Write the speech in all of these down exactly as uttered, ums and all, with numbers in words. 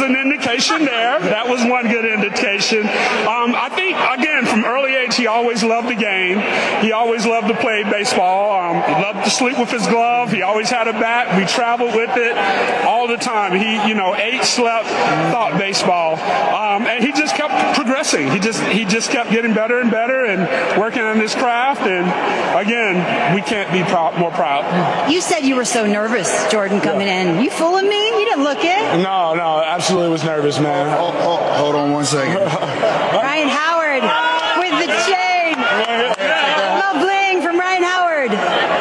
an indication there. That was one good indication. Um, I think, again, from early age, he always loved the game. He always loved to play baseball. Um, he loved to sleep with his glove. He always had a bat. We traveled with it all the time. He, you know, ate, slept, thought baseball. Um, and he just kept progressing. He just, he just kept getting better and better and working on his craft. And, again, we can't be proud, more proud. You said you were so nervous, Jordan, coming yeah. in. You fooling me? You didn't look it. No, no, absolutely was nervous, man. Oh, oh, hold on one second. Ryan Howard with the chain. Love bling from Ryan Howard.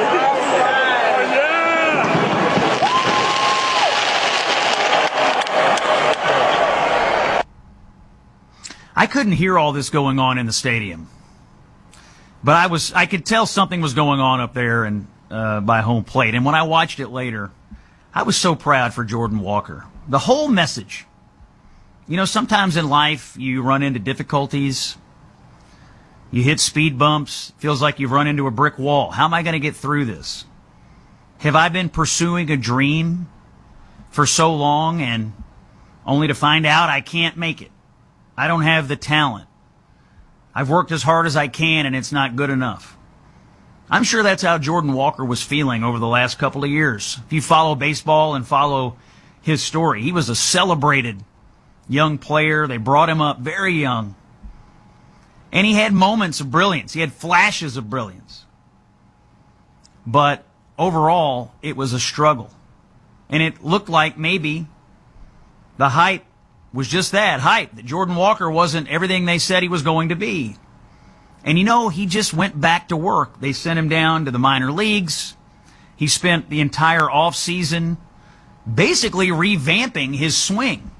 I couldn't hear all this going on in the stadium, but I was I could tell something was going on up there and uh, by home plate. And when I watched it later, I was so proud for Jordan Walker. The whole message. You know, sometimes in life you run into difficulties. You hit speed bumps. Feels like you've run into a brick wall. How am I going to get through this? Have I been pursuing a dream for so long and only to find out I can't make it? I don't have the talent. I've worked as hard as I can and it's not good enough. I'm sure that's how Jordan Walker was feeling over the last couple of years. If you follow baseball and follow his story, he was a celebrated young player. They brought him up very young. And he had moments of brilliance. He had flashes of brilliance. But overall, it was a struggle. And it looked like maybe the hype was just that, hype, that Jordan Walker wasn't everything they said he was going to be. And you know, he just went back to work. They sent him down to the minor leagues. He spent the entire offseason basically revamping his swing.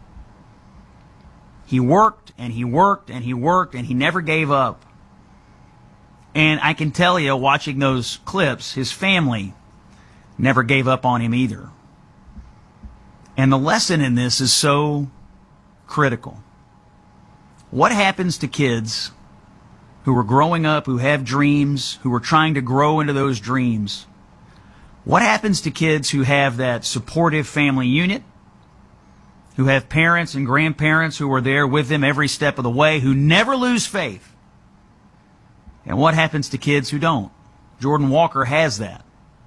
He worked and he worked and he worked and he never gave up. And I can tell you, watching those clips, his family never gave up on him either. And the lesson in this is so critical. What happens to kids who are growing up, who have dreams, who are trying to grow into those dreams? What happens to kids who have that supportive family unit, who have parents and grandparents who are there with them every step of the way, who never lose faith? And what happens to kids who don't? Jordan Walker has that.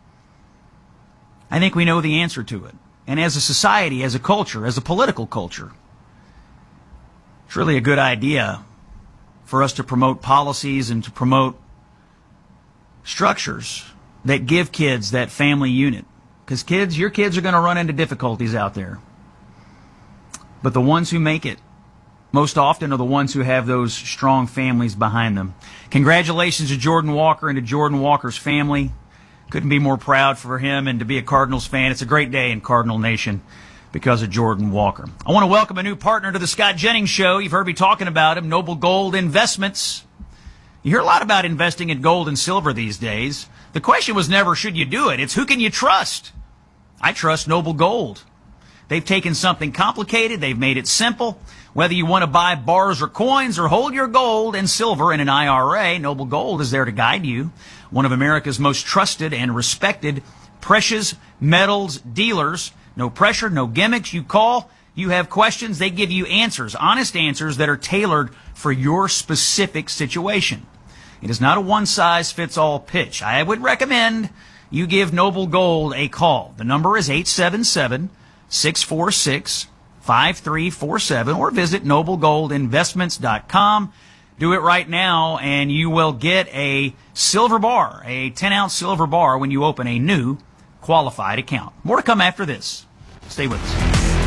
I think we know the answer to it. And as a society, as a culture, as a political culture, it's really a good idea for us to promote policies and to promote structures that give kids that family unit. Because kids, your kids are going to run into difficulties out there. But the ones who make it most often are the ones who have those strong families behind them. Congratulations to Jordan Walker and to Jordan Walker's family. Couldn't be more proud for him and to be a Cardinals fan. It's a great day in Cardinal Nation because of Jordan Walker. I want to welcome a new partner to the Scott Jennings Show. You've heard me talking about him, Noble Gold Investments. You hear a lot about investing in gold and silver these days. The question was never, should you do it? It's who can you trust? I trust Noble Gold. They've taken something complicated, they've made it simple. Whether you want to buy bars or coins or hold your gold and silver in an I R A, Noble Gold is there to guide you. One of America's most trusted and respected precious metals dealers. No pressure, no gimmicks. You call, you have questions, they give you answers, honest answers that are tailored for your specific situation. It is not a one-size-fits-all pitch. I would recommend you give Noble Gold a call. The number is eight seven seven, six four six, five three four seven or visit noble gold investments dot com. Do it right now and you will get a silver bar, a ten-ounce silver bar when you open a new qualified account. More to come after this. Stay with us.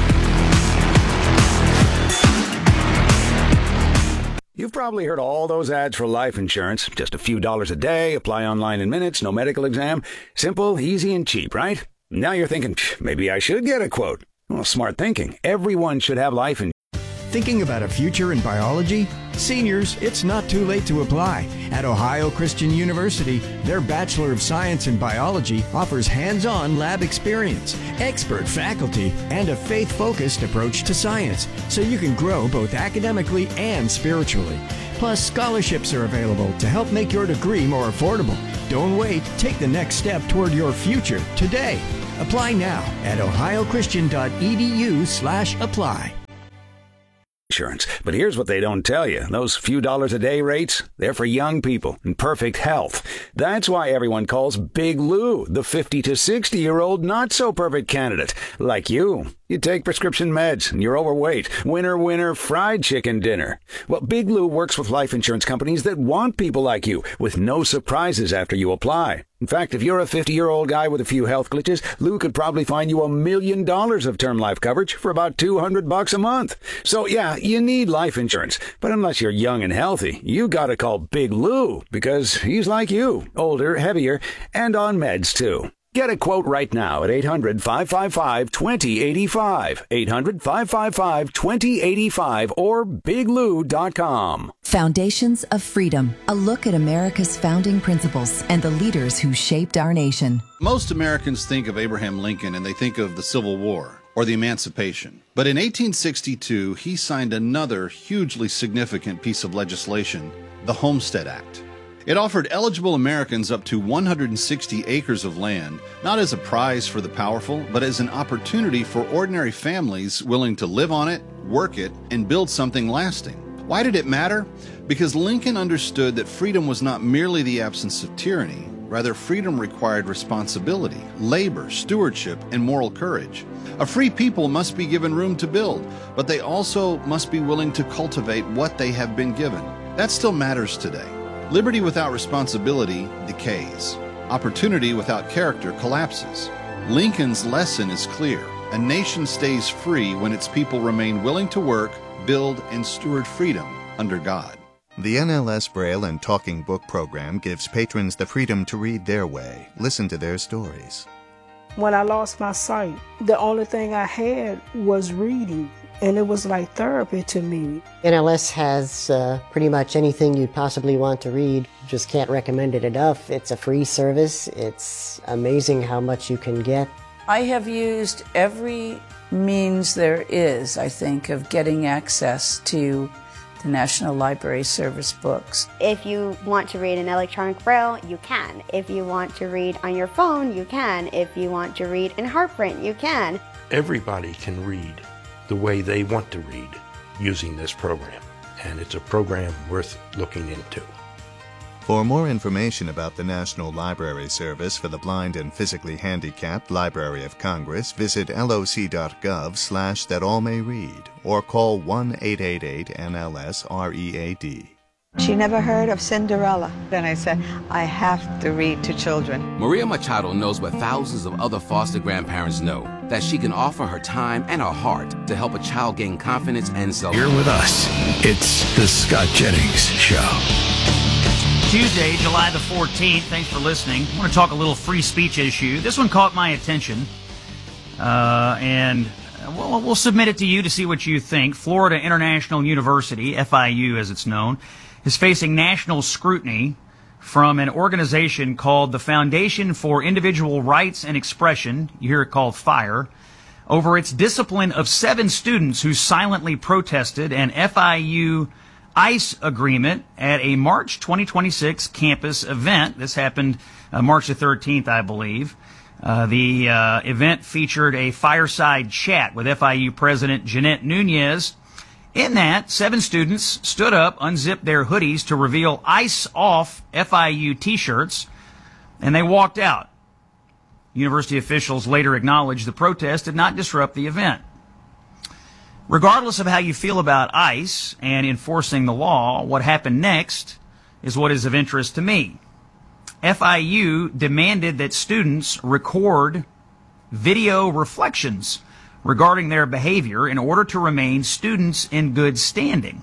You've probably heard all those ads for life insurance. Just a few dollars a day, apply online in minutes, no medical exam. Simple, easy, and cheap, right? Now you're thinking, maybe I should get a quote. Well, smart thinking. Everyone should have life insurance. Thinking about a future in biology? Seniors, it's not too late to apply. At Ohio Christian University, their Bachelor of Science in Biology offers hands-on lab experience, expert faculty, and a faith-focused approach to science, so you can grow both academically and spiritually. Plus, scholarships are available to help make your degree more affordable. Don't wait. Take the next step toward your future today. Apply now at ohio christian dot e d u slash apply. insurance. But here's what they don't tell you. Those few dollars a day rates, they're for young people in perfect health. That's why everyone calls Big Lou the fifty to sixty-year-old not-so-perfect candidate, like you. You take prescription meds, and you're overweight. Winner, winner, fried chicken dinner. Well, Big Lou works with life insurance companies that want people like you, with no surprises after you apply. In fact, if you're a fifty-year-old guy with a few health glitches, Lou could probably find you a million dollars of term life coverage for about two hundred bucks a month. So yeah, you need life insurance. But unless you're young and healthy, you gotta call Big Lou, because he's like you, older, heavier, and on meds too. Get a quote right now at eight hundred, five five five, two zero eight five, eight hundred, five five five, two zero eight five, or big lou dot com. Foundations of Freedom, a look at America's founding principles and the leaders who shaped our nation. Most Americans think of Abraham Lincoln and they think of the Civil War or the Emancipation. But in eighteen sixty-two, he signed another hugely significant piece of legislation, the Homestead Act. It offered eligible Americans up to one hundred sixty acres of land, not as a prize for the powerful, but as an opportunity for ordinary families willing to live on it, work it, and build something lasting. Why did it matter? Because Lincoln understood that freedom was not merely the absence of tyranny. Rather, freedom required responsibility, labor, stewardship, and moral courage. A free people must be given room to build, but they also must be willing to cultivate what they have been given. That still matters today. Liberty without responsibility decays. Opportunity without character collapses. Lincoln's lesson is clear. A nation stays free when its people remain willing to work, build, and steward freedom under God. The N L S Braille and Talking Book program gives patrons the freedom to read their way, listen to their stories. When I lost my sight, the only thing I had was reading. And it was like therapy to me. N L S has uh, pretty much anything you possibly want to read. Just can't recommend it enough. It's a free service. It's amazing how much you can get. I have used every means there is, I think, of getting access to the National Library Service books. If you want to read in electronic Braille, you can. If you want to read on your phone, you can. If you want to read in heart print, you can. Everybody can read the way they want to read using this program, and it's a program worth looking into. For more information about the National Library Service for the Blind and Physically Handicapped Library of Congress, visit loc.gov slash that all may read or call one eight eight eight N L S R E A D. She never heard of Cinderella. Then I said, I have to read to children. Maria Machado knows what thousands of other foster grandparents know, that she can offer her time and her heart to help a child gain confidence and self. Here with us, it's the Scott Jennings Show. Tuesday, July the fourteenth. Thanks for listening. I want to talk a little free speech issue. This one caught my attention, uh, and we'll, we'll submit it to you to see what you think. Florida International University, F I U as it's known, is facing national scrutiny from an organization called the Foundation for Individual Rights and Expression, you hear it called FIRE, over its discipline of seven students who silently protested an F I U ICE agreement at a March twenty twenty-six campus event. This happened uh, March the thirteenth, I believe. Uh, the uh, event featured a fireside chat with F I U President Jeanette Nunez. In that, seven students stood up, unzipped their hoodies to reveal ICE off F I U t-shirts, and they walked out. University officials later acknowledged the protest did not disrupt the event. Regardless of how you feel about ICE and enforcing the law, what happened next is what is of interest to me. F I U demanded that students record video reflections regarding their behavior in order to remain students in good standing.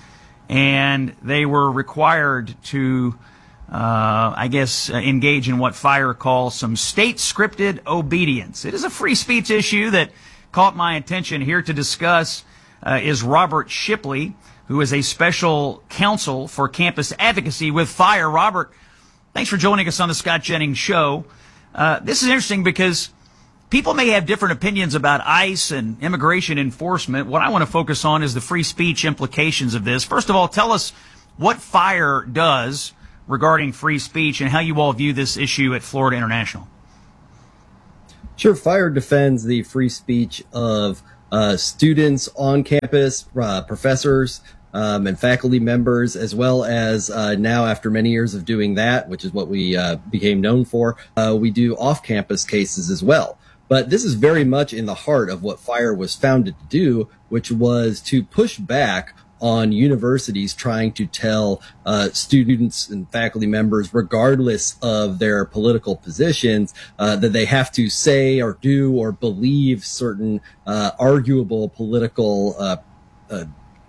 And they were required to, uh, I guess, uh, engage in what FIRE calls some state-scripted obedience. It is a free speech issue that caught my attention. Here to discuss uh, is Robert Shipley, who is a special counsel for campus advocacy with FIRE. Robert, thanks for joining us on the Scott Jennings Show. Uh, this is interesting because people may have different opinions about ICE and immigration enforcement. What I want to focus on is the free speech implications of this. First of all, tell us what FIRE does regarding free speech and how you all view this issue at Florida International. Sure. FIRE defends the free speech of uh, students on campus, uh, professors, um, and faculty members, as well as uh, now after many years of doing that, which is what we uh, became known for, uh, we do off-campus cases as well. But this is very much in the heart of what FIRE was founded to do, which was to push back on universities trying to tell uh, students and faculty members, regardless of their political positions, uh, that they have to say or do or believe certain uh, arguable political uh, uh,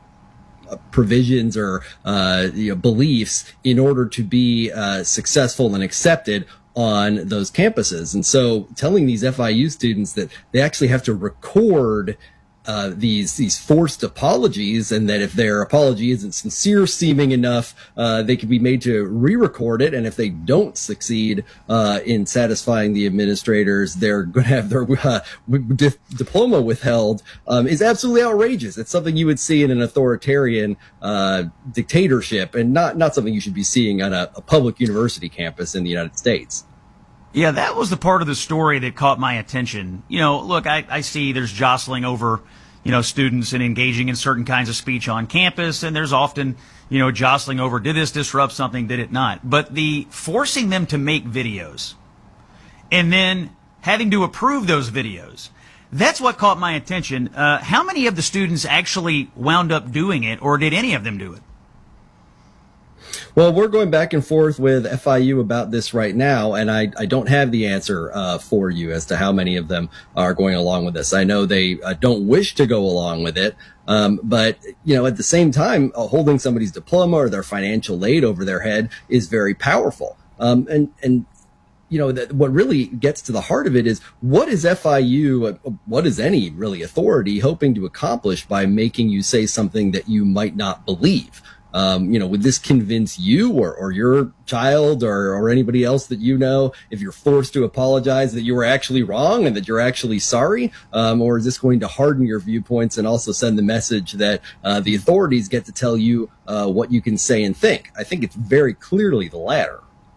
provisions or uh, you know, beliefs in order to be uh, successful and accepted on those campuses. And so telling these F I U students that they actually have to record uh, these these forced apologies, and that if their apology isn't sincere seeming enough, uh, they can be made to re-record it. And if they don't succeed uh, in satisfying the administrators, they're going to have their uh, di- diploma withheld, um, is absolutely outrageous. It's something you would see in an authoritarian uh, dictatorship, and not, not something you should be seeing on a, a public university campus in the United States. Yeah, that was the part of the story that caught my attention. You know, look, I, I see there's jostling over, you know, students and engaging in certain kinds of speech on campus, and there's often, you know, jostling over, did this disrupt something, did it not? But the forcing them to make videos and then having to approve those videos, that's what caught my attention. Uh, how many of the students actually wound up doing it, or did any of them do it? Well, we're going back and forth with F I U about this right now, and I, I don't have the answer uh, for you as to how many of them are going along with this. I know they uh, don't wish to go along with it, um, but, you know, at the same time, uh, holding somebody's diploma or their financial aid over their head is very powerful. Um, and, and, you know, that what really gets to the heart of it is, what is F I U, uh, what is any really authority hoping to accomplish by making you say something that you might not believe? Um, you know, would this convince you or, or your child or, or anybody else that you know, if you're forced to apologize, that you were actually wrong and that you're actually sorry? Um, or is this going to harden your viewpoints and also send the message that uh, the authorities get to tell you uh, what you can say and think? I think it's very clearly the latter.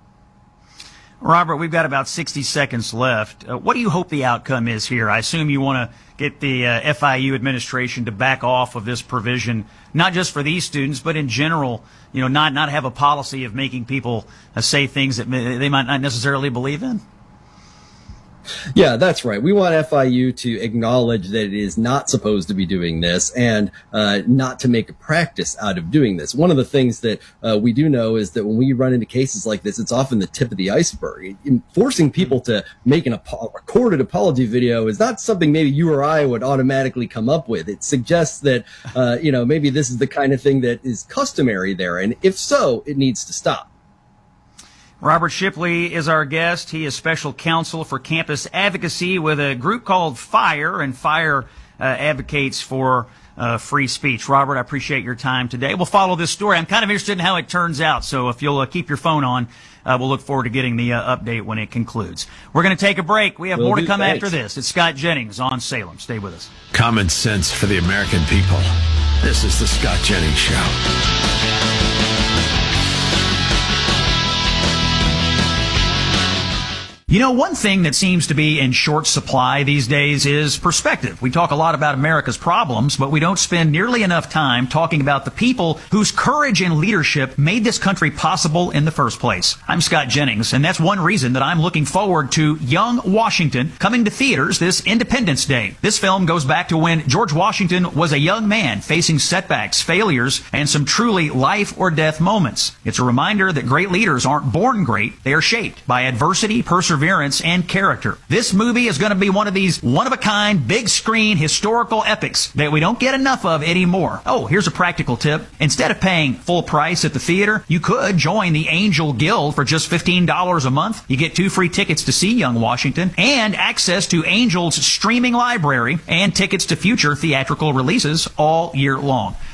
Robert, we've got about sixty seconds left. Uh, what do you hope the outcome is here? I assume you want to get the uh, F I U administration to back off of this provision, not just for these students, but in general, you know, not, not have a policy of making people uh, say things that they might not necessarily believe in? Yeah, that's right. We want F I U to acknowledge that it is not supposed to be doing this, and uh, not to make a practice out of doing this. One of the things that uh, we do know is that when we run into cases like this, it's often the tip of the iceberg. In forcing people to make an ap- recorded apology video is not something maybe you or I would automatically come up with. It suggests that, uh, you know, maybe this is the kind of thing that is customary there, and if so, it needs to stop. Robert Shipley is our guest. He is special counsel for campus advocacy with a group called FIRE, and FIRE uh, advocates for uh, free speech. Robert, I appreciate your time today. We'll follow this story. I'm kind of interested in how it turns out, so if you'll uh, keep your phone on, uh, we'll look forward to getting the uh, update when it concludes. We're going to take a break. We have Will more do. to come Thanks. after this. It's Scott Jennings on Salem. Stay with us. Common sense for the American people. This is the Scott Jennings Show. You know, one thing that seems to be in short supply these days is perspective. We talk a lot about America's problems, but we don't spend nearly enough time talking about the people whose courage and leadership made this country possible in the first place. I'm Scott Jennings, and that's one reason that I'm looking forward to Young Washington coming to theaters this Independence Day. This film goes back to when George Washington was a young man facing setbacks, failures, and some truly life or death moments. It's a reminder that great leaders aren't born great, they are shaped by adversity, perseverance, and character. This movie is going to be one of these one-of-a-kind, big-screen historical epics that we don't get enough of anymore. Oh, here's a practical tip. Instead of paying full price at the theater, you could join the Angel Guild for just fifteen dollars a month. You get two free tickets to see Young Washington and access to Angel's streaming library and tickets to future theatrical releases all year long.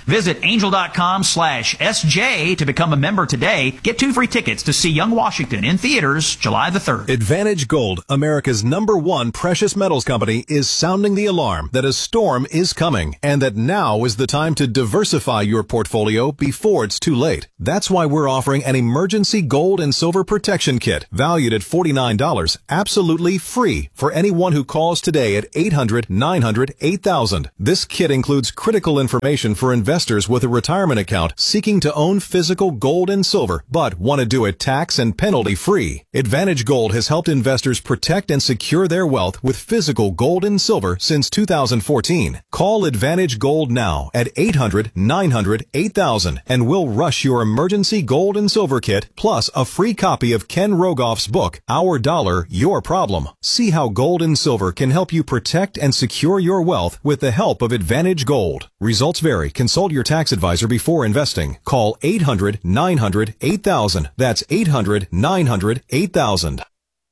Visit angel.com slash SJ to become a member today. Get two free tickets to see Young Washington in theaters July the third. Advantage Gold, America's number one precious metals company, is sounding the alarm that a storm is coming and that now is the time to diversify your portfolio before it's too late. That's why we're offering an emergency gold and silver protection kit valued at forty-nine dollars, absolutely free for anyone who calls today at eight hundred, nine hundred, eight thousand. This kit includes critical information for investors with a retirement account seeking to own physical gold and silver, but want to do it tax and penalty free. Advantage Gold has helped investors protect and secure their wealth with physical gold and silver since two thousand fourteen. Call Advantage Gold now at eight hundred, nine hundred, eight thousand and we'll rush your emergency gold and silver kit plus a free copy of Ken Rogoff's book, Our Dollar, Your Problem. See how gold and silver can help you protect and secure your wealth with the help of Advantage Gold. Results vary. Consult your tax advisor before investing. Call eight hundred, nine hundred, eight thousand. That's eight hundred, nine hundred, eight thousand.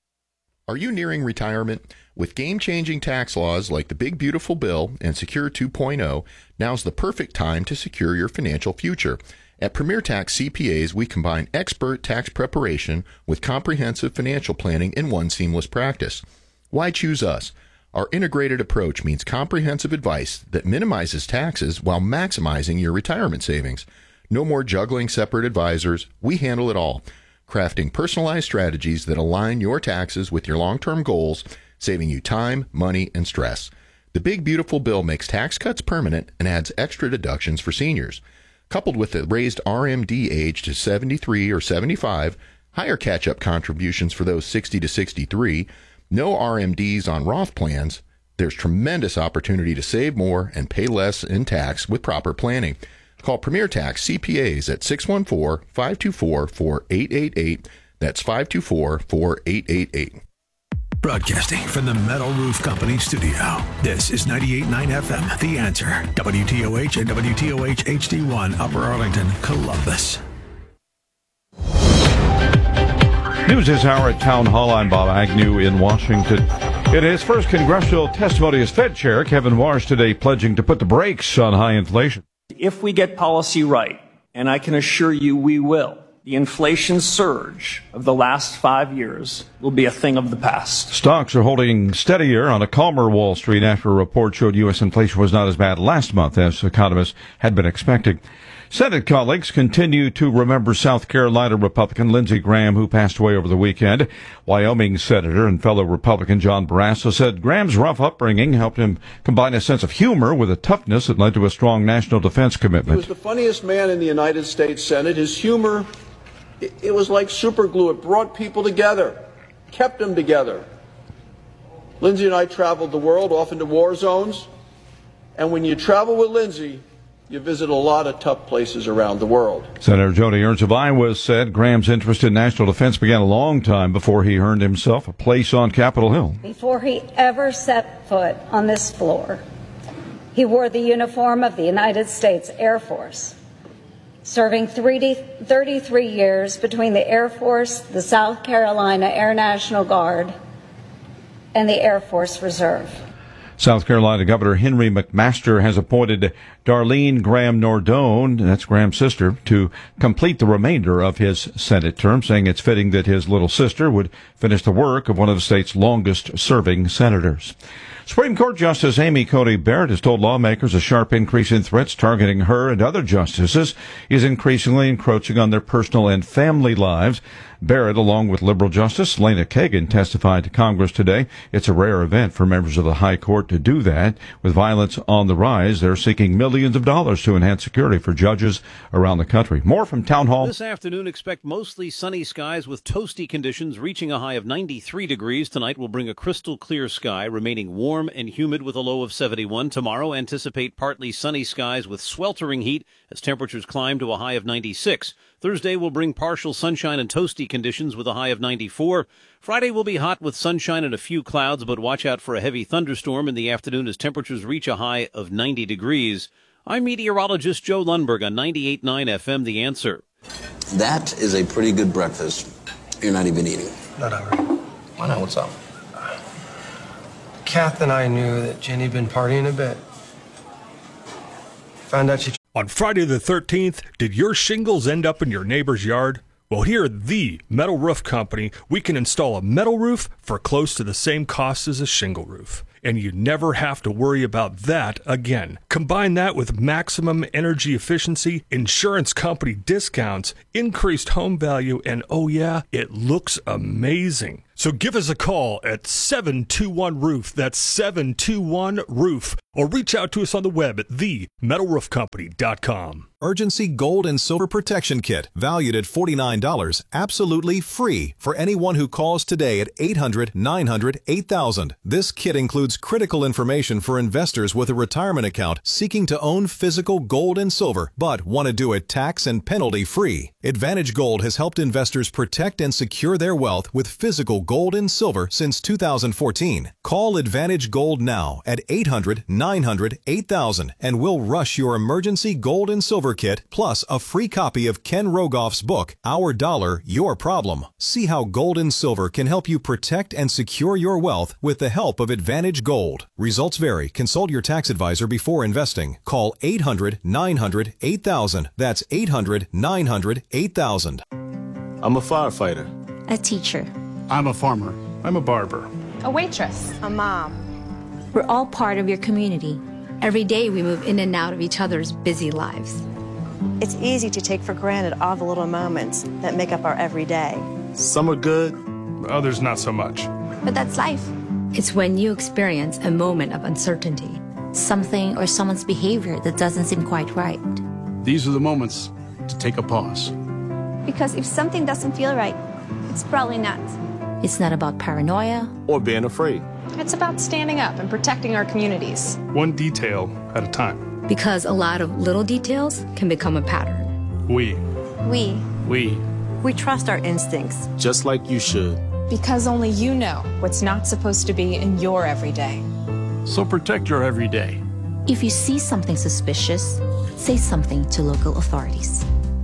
Are you nearing retirement? With game-changing tax laws like the Big Beautiful Bill and Secure two point oh, now's the perfect time to secure your financial future. At Premier Tax C P As, we combine expert tax preparation with comprehensive financial planning in one seamless practice. Why choose us? Our integrated approach means comprehensive advice that minimizes taxes while maximizing your retirement savings. No more juggling separate advisors. We handle it all, crafting personalized strategies that align your taxes with your long-term goals, saving you time, money, and stress. The Big Beautiful Bill makes tax cuts permanent and adds extra deductions for seniors. Coupled with the raised R M D age to seventy-three or seventy-five, higher catch-up contributions for those sixty to sixty-three, no R M Ds on Roth plans, there's tremendous opportunity to save more and pay less in tax with proper planning. Call Premier Tax C P As at six one four, five two four, four eight eight eight. That's five two four, four eight eight eight. Broadcasting from the Metal Roof Company studio. This is ninety-eight point nine F M, The Answer. W T O H and W T O H H D one, Upper Arlington, Columbus. News this hour at Town Hall. I'm Bob Agnew in Washington. In his first congressional testimony as Fed Chair, Kevin Warsh today pledging to put the brakes on high inflation. If we get policy right, and I can assure you we will, the inflation surge of the last five years will be a thing of the past. Stocks are holding steadier on a calmer Wall Street after a report showed U S inflation was not as bad last month as economists had been expecting. Senate colleagues continue to remember South Carolina Republican Lindsey Graham, who passed away over the weekend. Wyoming Senator and fellow Republican John Barrasso said Graham's rough upbringing helped him combine a sense of humor with a toughness that led to a strong national defense commitment. He was the funniest man in the United States Senate. His humor, it, it was like super glue. It brought people together, kept them together. Lindsey and I traveled the world, often to war zones. And when you travel with Lindsey, you visit a lot of tough places around the world. Senator Joni Ernst of Iowa said Graham's interest in national defense began a long time before he earned himself a place on Capitol Hill. Before he ever set foot on this floor, he wore the uniform of the United States Air Force, serving thirty-three years between the Air Force, the South Carolina Air National Guard, and the Air Force Reserve. South Carolina Governor Henry McMaster has appointed Darlene Graham Nordone, that's Graham's sister, to complete the remainder of his Senate term, saying it's fitting that his little sister would finish the work of one of the state's longest-serving senators. Supreme Court Justice Amy Coney Barrett has told lawmakers a sharp increase in threats targeting her and other justices is increasingly encroaching on their personal and family lives. Barrett, along with liberal Justice Lena Kagan, testified to Congress today. It's a rare event for members of the High Court to do that. With violence on the rise, they're seeking millions of dollars to enhance security for judges around the country. More from Town Hall. This afternoon, expect mostly sunny skies with toasty conditions reaching a high of ninety-three degrees. Tonight will bring a crystal clear sky, remaining warm and humid with a low of seventy-one. Tomorrow, anticipate partly sunny skies with sweltering heat as temperatures climb to a high of ninety-six. Thursday will bring partial sunshine and toasty conditions with a high of ninety-four. Friday will be hot with sunshine and a few clouds, but watch out for a heavy thunderstorm in the afternoon as temperatures reach a high of ninety degrees. I'm meteorologist Joe Lundberg on ninety-eight point nine F M, The Answer. That is a pretty good breakfast. You're not even eating. Not hungry. Why not? What's up? Kath and I knew that Jenny'd been partying a bit. Found out she... On Friday the thirteenth, did your shingles end up in your neighbor's yard? Well, here at the Metal Roof Company, we can install a metal roof for close to the same cost as a shingle roof. And you never have to worry about that again. Combine that with maximum energy efficiency, insurance company discounts, increased home value, and oh yeah, it looks amazing. So give us a call at seven two one roof. That's seven two one roof. Or reach out to us on the web at the metal roof company dot com. Urgency Gold and Silver Protection Kit, valued at forty-nine dollars, absolutely free for anyone who calls today at eight hundred, nine hundred, eight thousand. This kit includes critical information for investors with a retirement account seeking to own physical gold and silver, but want to do it tax and penalty free. Advantage Gold has helped investors protect and secure their wealth with physical gold and silver since two thousand fourteen. Call Advantage Gold now at eight hundred, nine hundred, eight thousand and we'll rush your emergency gold and silver kit plus a free copy of Ken Rogoff's book, Our Dollar, Your Problem. See how gold and silver can help you protect and secure your wealth with the help of Advantage Gold. Results vary. Consult your tax advisor before investing. Call eight hundred, nine hundred, eight thousand. That's eight hundred, nine hundred, eight thousand. I'm a firefighter. A teacher. I'm a farmer. I'm a barber. A waitress. A mom. We're all part of your community. Every day we move in and out of each other's busy lives. It's easy to take for granted all the little moments that make up our everyday. Some are good, others not so much. But that's life. It's when you experience a moment of uncertainty, something or someone's behavior that doesn't seem quite right. These are the moments to take a pause. Because if something doesn't feel right, it's probably not. It's not about paranoia or being afraid. It's about standing up and protecting our communities. One detail at a time. Because a lot of little details can become a pattern. We. We. We. We trust our instincts. Just like you should. Because only you know what's not supposed to be in your everyday. So protect your everyday. If you see something suspicious, say something to local authorities.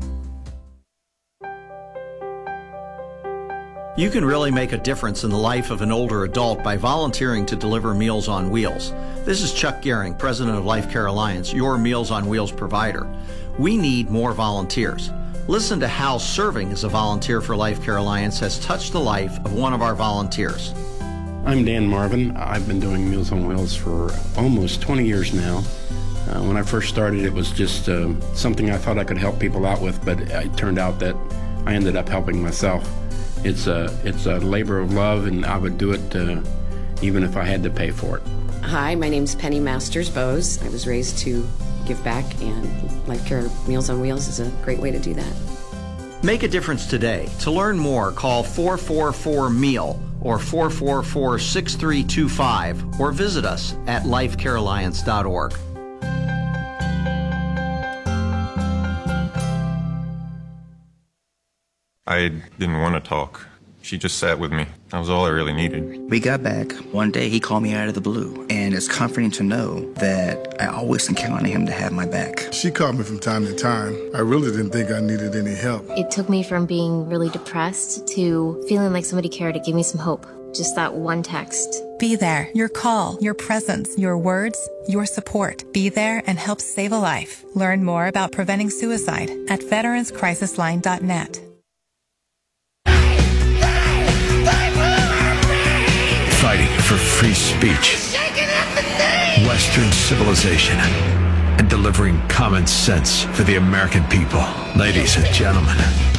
You can really make a difference in the life of an older adult by volunteering to deliver Meals on Wheels. This is Chuck Gehring, president of Life Care Alliance, your Meals on Wheels provider. We need more volunteers. Listen to how serving as a volunteer for Life Care Alliance has touched the life of one of our volunteers. I'm Dan Marvin. I've been doing Meals on Wheels for almost twenty years now. Uh, when I first started, it was just uh, something I thought I could help people out with, but it turned out that I ended up helping myself. It's a, it's a labor of love, and I would do it uh, even if I had to pay for it. Hi, my name's Penny Masters Bose. I was raised to give back, and Life Care Meals on Wheels is a great way to do that. Make a difference today. To learn more, call four four four M E A L or four four four, six three two five or visit us at life care alliance dot org. I didn't want to talk. She just sat with me. That was all I really needed. We got back. One day he called me out of the blue, and it's comforting to know that I always can count on him to have my back. She called me from time to time. I really didn't think I needed any help. It took me from being really depressed to feeling like somebody cared to give me some hope. Just that one text. Be there. Your call, your presence, your words, your support. Be there and help save a life. Learn more about preventing suicide at veterans crisis line dot net. Fighting for free speech, Western civilization, and delivering common sense for the American people. Ladies and gentlemen,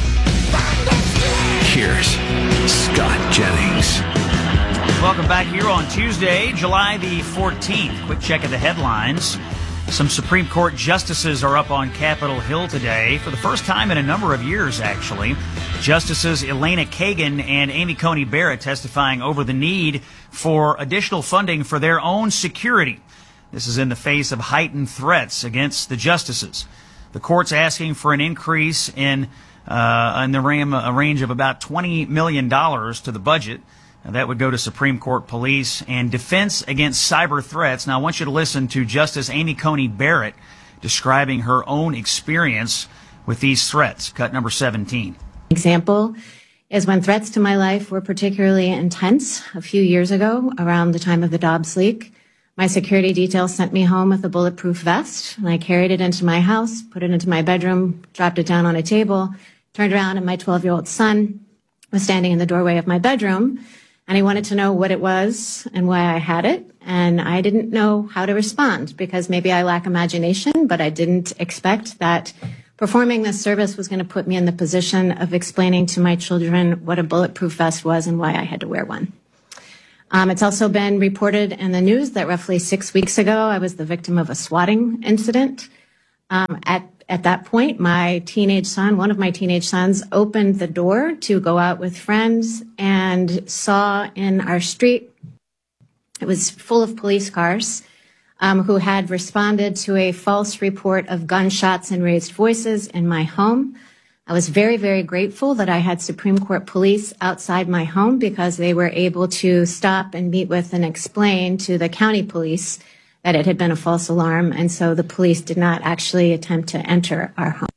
here's Scott Jennings. Welcome back here on Tuesday, July the fourteenth. Quick check of the headlines. Some Supreme Court justices are up on Capitol Hill today for the first time in a number of years, actually. Justices Elena Kagan and Amy Coney Barrett testifying over the need for additional funding for their own security. This is in the face of heightened threats against the justices. The court's asking for an increase in, uh, in the ram, a range of about twenty million dollars to the budget. Now, that would go to Supreme Court police and defense against cyber threats. Now, I want you to listen to Justice Amy Coney Barrett describing her own experience with these threats. Cut number seventeen. Example is when threats to my life were particularly intense a few years ago around the time of the Dobbs leak. My security detail sent me home with a bulletproof vest, and I carried it into my house, put it into my bedroom, dropped it down on a table, turned around, and my twelve-year-old son was standing in the doorway of my bedroom, and he wanted to know what it was and why I had it, and I didn't know how to respond because maybe I lack imagination, but I didn't expect that performing this service was going to put me in the position of explaining to my children what a bulletproof vest was and why I had to wear one. Um, it's also been reported in the news that roughly six weeks ago, I was the victim of a swatting incident. Um, at, at that point, my teenage son, one of my teenage sons, opened the door to go out with friends and saw in our street, it was full of police cars, um, who had responded to a false report of gunshots and raised voices in my home. I was very, very grateful that I had Supreme Court police outside my home because they were able to stop and meet with and explain to the county police that it had been a false alarm, and so the police did not actually attempt to enter our home.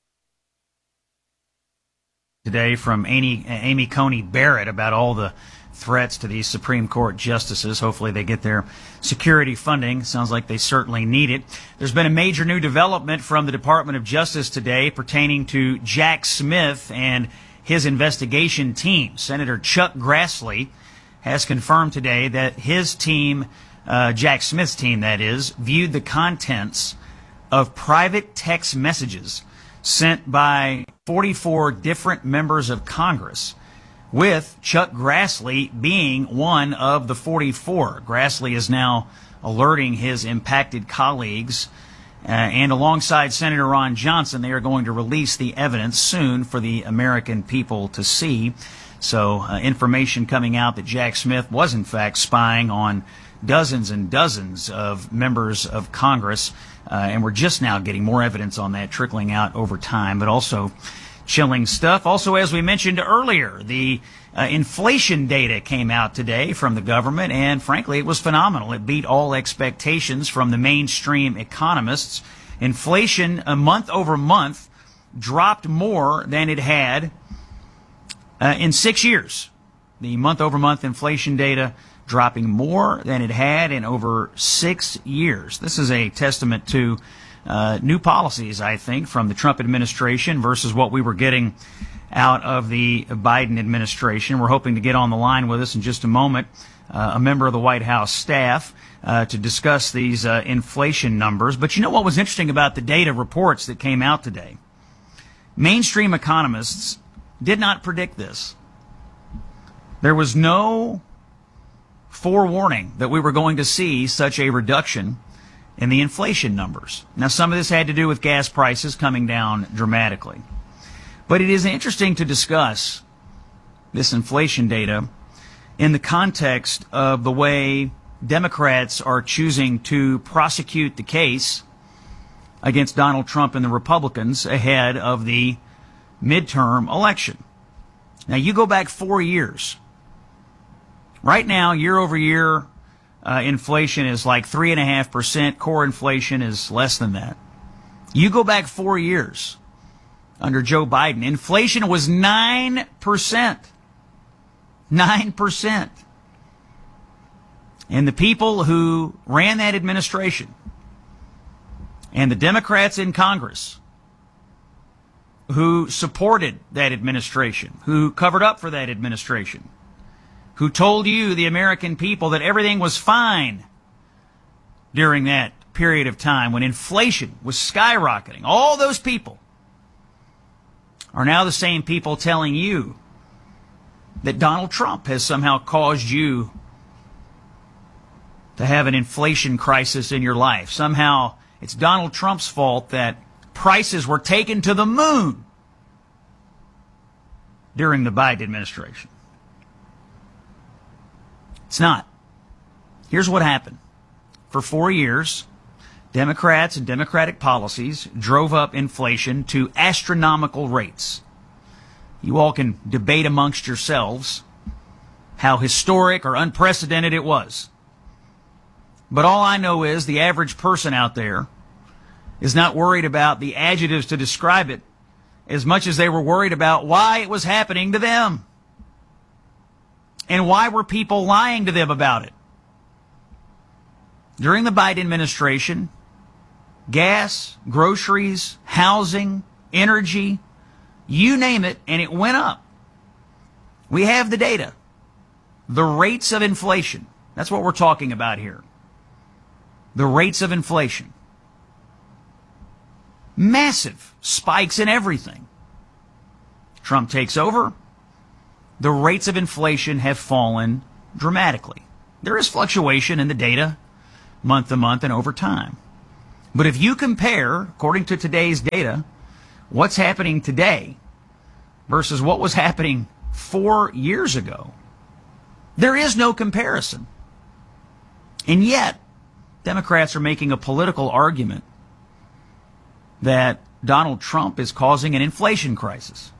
Today from Amy, Amy Coney Barrett about all the threats to these Supreme Court justices. Hopefully they get their security funding. Sounds like they certainly need it. There's been a major new development from the Department of Justice today pertaining to Jack Smith and his investigation team. Senator Chuck Grassley has confirmed today that his team, uh, Jack Smith's team that is, viewed the contents of private text messages sent by forty-four different members of Congress, with Chuck Grassley being one of the forty-four. Grassley is now alerting his impacted colleagues, uh, and alongside Senator Ron Johnson, they are going to release the evidence soon for the American people to see. So uh, information coming out that Jack Smith was in fact spying on dozens and dozens of members of Congress, uh, and we're just now getting more evidence on that trickling out over time, but also chilling stuff. Also, as we mentioned earlier, the uh, inflation data came out today from the government, and frankly, it was phenomenal. It beat all expectations from the mainstream economists. Inflation, a month over month, dropped more than it had uh, in six years. The month over month inflation data dropping more than it had in over six years. This is a testament to Uh, new policies, I think, from the Trump administration versus what we were getting out of the Biden administration. We're hoping to get on the line with us in just a moment, uh, a member of the White House staff, uh, to discuss these uh, inflation numbers. But you know what was interesting about the data reports that came out today? Mainstream economists did not predict this. There was no forewarning that we were going to see such a reduction in the inflation numbers. Now, some of this had to do with gas prices coming down dramatically. But it is interesting to discuss this inflation data in the context of the way Democrats are choosing to prosecute the case against Donald Trump and the Republicans ahead of the midterm election. Now, you go back four years. Right now, year over year, Uh, inflation is like three and a half percent. Core inflation is less than that. You go back four years under Joe Biden, inflation was nine percent. Nine percent. And the people who ran that administration and the Democrats in Congress who supported that administration, who covered up for that administration, who told you, the American people, that everything was fine during that period of time when inflation was skyrocketing. All those people are now the same people telling you that Donald Trump has somehow caused you to have an inflation crisis in your life. Somehow it's Donald Trump's fault that prices were taken to the moon during the Biden administration. It's not. Here's what happened. For four years, Democrats and Democratic policies drove up inflation to astronomical rates. You all can debate amongst yourselves how historic or unprecedented it was. But all I know is the average person out there is not worried about the adjectives to describe it as much as they were worried about why it was happening to them. And why were people lying to them about it? during the Biden administration, gas, groceries, housing, energy, you name it, and it went up. We have the data. The rates of inflation. That's what we're talking about here. The rates of inflation. Massive spikes in everything. Trump takes over. The rates of inflation have fallen dramatically. There is fluctuation in the data month to month and over time. But if you compare, according to today's data, what's happening today versus what was happening four years ago, there is no comparison. And yet, Democrats are making a political argument that Donald Trump is causing an inflation crisis.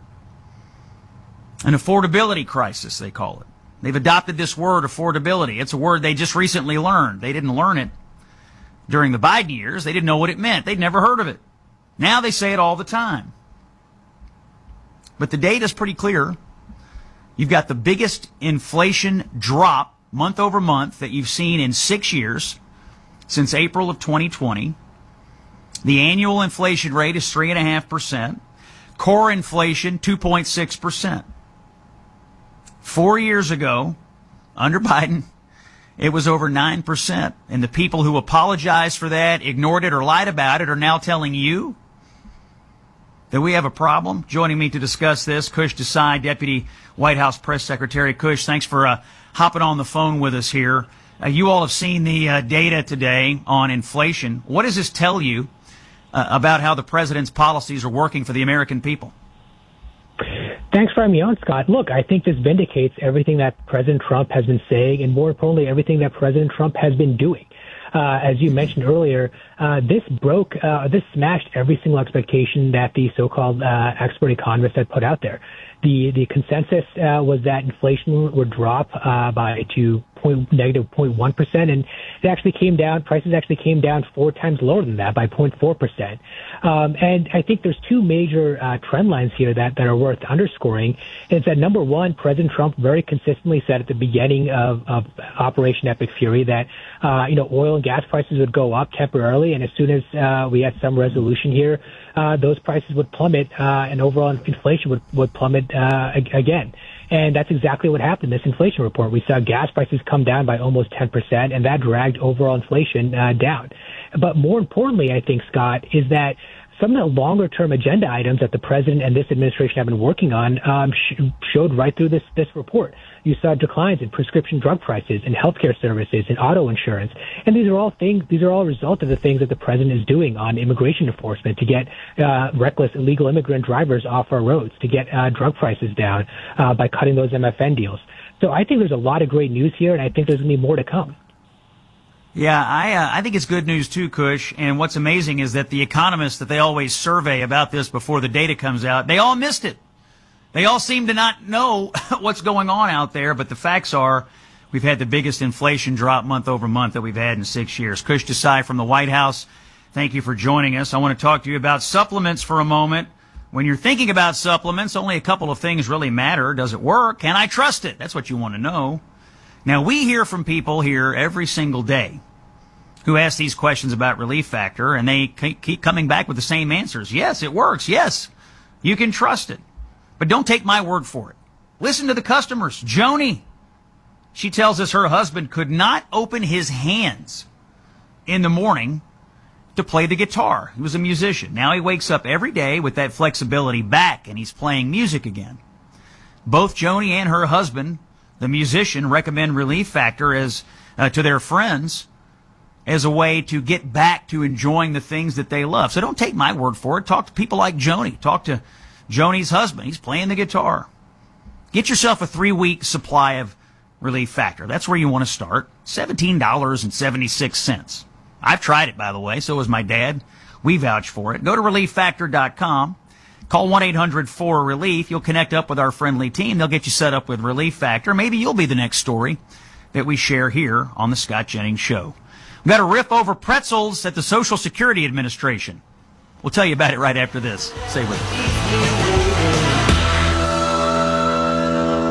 An affordability crisis, they call it. They've adopted this word, affordability. It's a word they just recently learned. They didn't learn it during the Biden years. They didn't know what it meant. They'd never heard of it. Now they say it all the time. But the data's pretty clear. You've got the biggest inflation drop month over month that you've seen in six years since April of twenty twenty. The annual inflation rate is three point five percent. Core inflation, two point six percent. Four years ago, under Biden, it was over nine percent. And the people who apologized for that, ignored it, or lied about it are now telling you that we have a problem. Joining me to discuss this, Kush Desai, Deputy White House Press Secretary. Kush, thanks for uh, hopping on the phone with us here. Uh, you all have seen the uh, data today on inflation. What does this tell you uh, about how the president's policies are working for the American people? Thanks for having me on, Scott. Look, I think this vindicates everything that President Trump has been saying, and more importantly, everything that President Trump has been doing. Uh, as you mentioned earlier, uh, this broke, uh, this smashed every single expectation that the so-called uh, expert economists had put out there. The the consensus uh, was that inflation would drop uh, by to point, negative zero point one percent, and it actually came down. Prices actually came down four times lower than that by zero point four percent. Um, and I think there's two major uh, trend lines here that, that are worth underscoring. It's that number one, President Trump very consistently said at the beginning of, of Operation Epic Fury that uh, you know oil and gas prices would go up temporarily, and as soon as uh, we had some resolution here, uh, those prices would plummet, uh, and overall inflation would, would plummet uh, again. And that's exactly what happened in this inflation report. We saw gas prices come down by almost ten percent, and that dragged overall inflation uh, down. But more importantly, I think, Scott, is that some of the longer-term agenda items that the president and this administration have been working on um, sh- showed right through this, this report. You saw declines in prescription drug prices, in healthcare services, in auto insurance, and these are all things. These are all a result of the things that the president is doing on immigration enforcement to get uh, reckless, illegal immigrant drivers off our roads, to get uh, drug prices down uh, by cutting those M F N deals. So I think there's a lot of great news here, and I think there's going to be more to come. Yeah, I uh, I think it's good news too, Kush. And what's amazing is that the economists that they always survey about this before the data comes out, they all missed it. They all seem to not know what's going on out there. But the facts are, we've had the biggest inflation drop month over month that we've had in six years. Kush Desai from the White House, thank you for joining us. I want to talk to you about supplements for a moment. When you're thinking about supplements, only a couple of things really matter. Does it work? Can I trust it? That's what you want to know. Now, we hear from people here every single day who ask these questions about Relief Factor, and they keep coming back with the same answers. Yes, it works. Yes, you can trust it. But don't take my word for it. Listen to the customers. Joni, she tells us her husband could not open his hands in the morning to play the guitar. He was a musician. Now he wakes up every day with that flexibility back, and he's playing music again. Both Joni and her husband, the musician, recommend Relief Factor as uh, to their friends as a way to get back to enjoying the things that they love. So don't take my word for it. Talk to people like Joni. Talk to Joni's husband. He's playing the guitar. Get yourself a three-week supply of Relief Factor. That's where you want to start. seventeen dollars and seventy-six cents. I've tried it, by the way. So has my dad. We vouch for it. Go to relief factor dot com. Call one eight hundred four relief. You'll connect up with our friendly team. They'll get you set up with Relief Factor. Maybe you'll be the next story that we share here on the Scott Jennings Show. We've got a riff over pretzels at the Social Security Administration. We'll tell you about it right after this. Stay with us.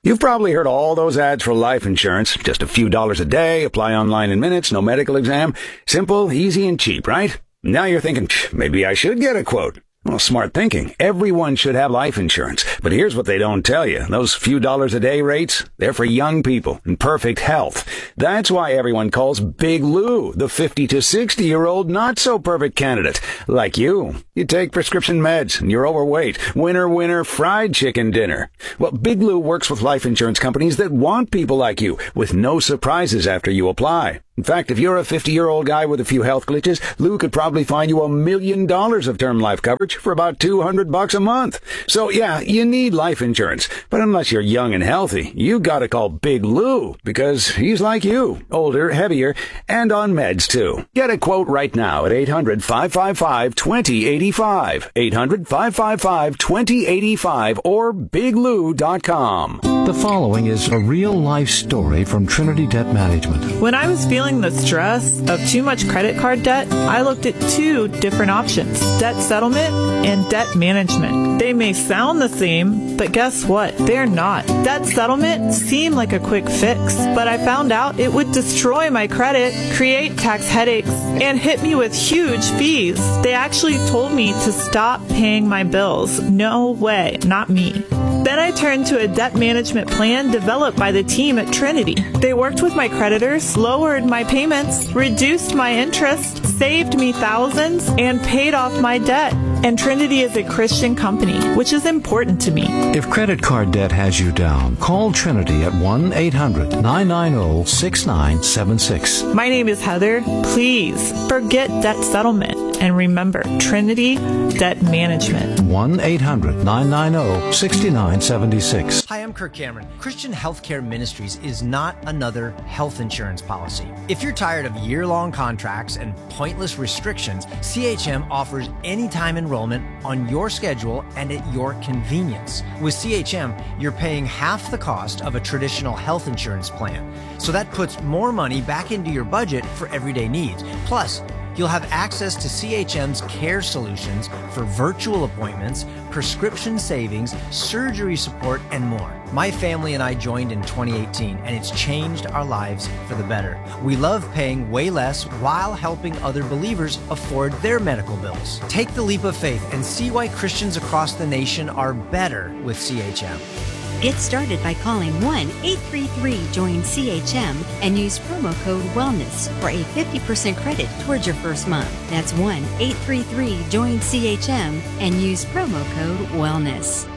You've probably heard all those ads for life insurance. Just a few dollars a day, apply online in minutes, no medical exam. Simple, easy, and cheap, right? Now you're thinking, maybe I should get a quote. Well, smart thinking. Everyone should have life insurance. But here's what they don't tell you. Those few dollars a day rates, they're for young people in perfect health. That's why everyone calls Big Lou the fifty to sixty year old not so perfect candidate. Like you. You take prescription meds and you're overweight. Winner, winner, fried chicken dinner. Well, Big Lou works with life insurance companies that want people like you with no surprises after you apply. In fact, if you're a fifty-year-old guy with a few health glitches, Lou could probably find you a million dollars of term life coverage for about two hundred bucks a month. So yeah, you need life insurance. But unless you're young and healthy, you gotta call Big Lou because he's like you, older, heavier, and on meds too. Get a quote right now at eight hundred, five five five, two zero eight five, eight hundred, five five five, two zero eight five, or big lou dot com. The following is a real-life story from Trinity Debt Management. When I was feeling the stress of too much credit card debt, I looked at two different options, debt settlement and debt management. They may sound the same, but guess what? They're not. Debt settlement seemed like a quick fix, but I found out it would destroy my credit, create tax headaches, and hit me with huge fees. They actually told me to stop paying my bills. No way, not me. Then I turned to a debt management plan developed by the team at Trinity. They worked with my creditors, lowered my payments, reduced my interest, saved me thousands, and paid off my debt. And Trinity is a Christian company, which is important to me. If credit card debt has you down, call Trinity at one eight hundred, nine nine zero, six nine seven six. My name is Heather. Please forget debt settlement and remember Trinity Debt Management. one eight hundred, nine nine zero, six nine seven six. Hi, I'm Kirk Cameron. Christian Healthcare Ministries is not another health insurance policy. If you're tired of year-long contracts and pointless restrictions, C H M offers anytime enrollment on your schedule and at your convenience. With C H M, you're paying half the cost of a traditional health insurance plan. So that puts more money back into your budget for everyday needs. Plus, you'll have access to C H M's care solutions for virtual appointments, prescription savings, surgery support, and more. My family and I joined in twenty eighteen, and it's changed our lives for the better. We love paying way less while helping other believers afford their medical bills. Take the leap of faith and see why Christians across the nation are better with C H M. Get started by calling one eight three three join C H M and use promo code WELLNESS for a fifty percent credit towards your first month. That's one eight three three join C H M and use promo code WELLNESS.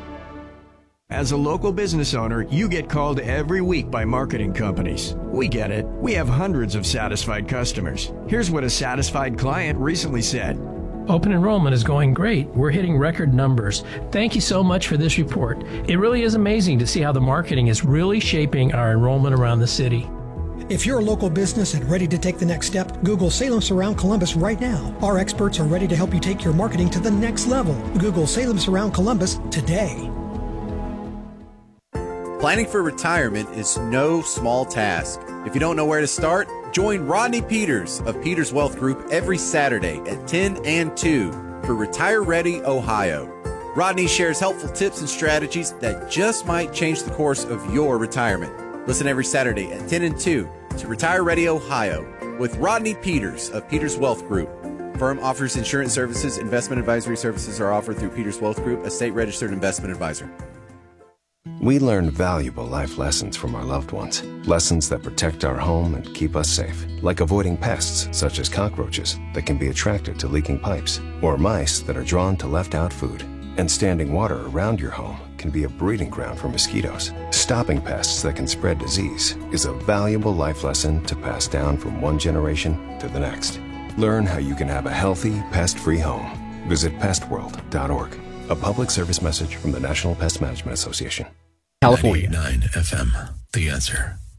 As a local business owner, you get called every week by marketing companies. We get it. We have hundreds of satisfied customers. Here's what a satisfied client recently said. Open enrollment is going great. We're hitting record numbers. Thank you so much for this report. It really is amazing to see how the marketing is really shaping our enrollment around the city. If you're a local business and ready to take the next step, Google Salem Surround Columbus right now. Our experts are ready to help you take your marketing to the next level. Google Salem Surround Columbus today. Planning for retirement is no small task. If you don't know where to start, join Rodney Peters of Peters Wealth Group every Saturday at ten and two for Retire Ready Ohio. Rodney shares helpful tips and strategies that just might change the course of your retirement. Listen every Saturday at ten and two to Retire Ready Ohio with Rodney Peters of Peters Wealth Group. Firm offers insurance services. Investment advisory services are offered through Peters Wealth Group, a state-registered investment advisor. We learn valuable life lessons from our loved ones. Lessons that protect our home and keep us safe. Like avoiding pests such as cockroaches that can be attracted to leaking pipes, or mice that are drawn to left-out food. And standing water around your home can be a breeding ground for mosquitoes. Stopping pests that can spread disease is a valuable life lesson to pass down from one generation to the next. Learn how you can have a healthy, pest-free home. Visit pest world dot org. A public service message from the National Pest Management Association. California. ninety-nine F M, The Answer.